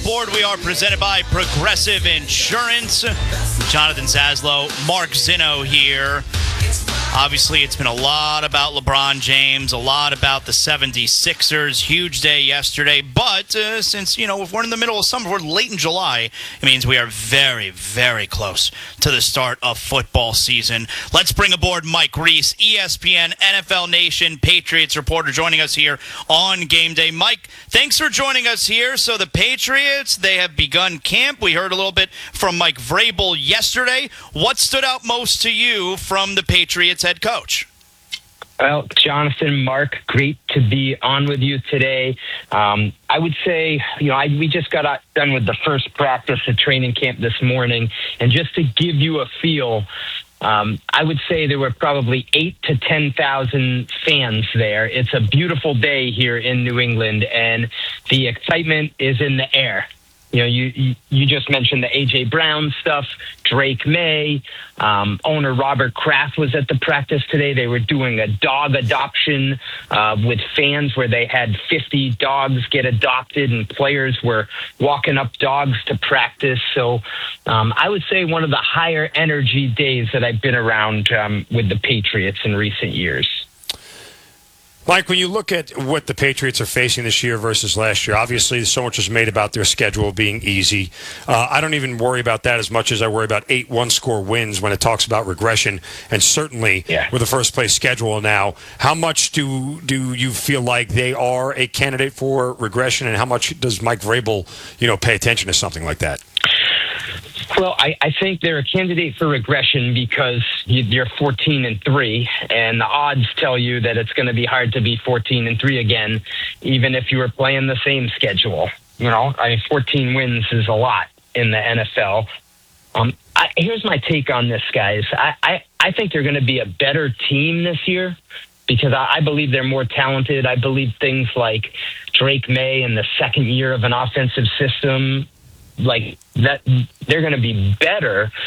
aboard. We are presented by Progressive Insurance. Jonathan Zaslow, Mark Zinno here. Obviously, it's been a lot about LeBron James, a lot about the 76ers. Huge day yesterday. But since, if we're in the middle of summer, we're late in July, it means we are very, very close to the start of football season. Let's bring aboard Mike Reiss, ESPN, NFL Nation, Patriots reporter, joining us here on Game Day. Mike, thanks for joining us here. So the Patriots, they have begun camp. We heard a little bit from Mike Vrabel yesterday. What stood out most to you from the Patriots head coach? Well, Jonathan, Mark, great to be on with you today. I would say, we just got done with the first practice at training camp this morning. And just to give you a feel, I would say there were probably 8,000 to 10,000 fans there. It's a beautiful day here in New England, and the excitement is in the air. You just mentioned the A.J. Brown stuff, Drake May, owner Robert Kraft was at the practice today. They were doing a dog adoption with fans where they had 50 dogs get adopted, and players were walking up dogs to practice. So I would say one of the higher energy days that I've been around with the Patriots in recent years. Mike, when you look at what the Patriots are facing this year versus last year, obviously so much is made about their schedule being easy. I don't even worry about that as much as I worry about 8 one-score wins when it talks about regression. And certainly with the first-place schedule now, how much do you feel like they are a candidate for regression, and how much does Mike Vrabel, pay attention to something like that? Well, I think they're a candidate for regression because you're 14-3, and the odds tell you that it's going to be hard to be 14-3 again, even if you were playing the same schedule. 14 wins is a lot in the NFL. Here's my take on this, guys. I think they're going to be a better team this year because I believe they're more talented. I believe things like Drake May in the second year of an offensive system, like that, they're going to be better.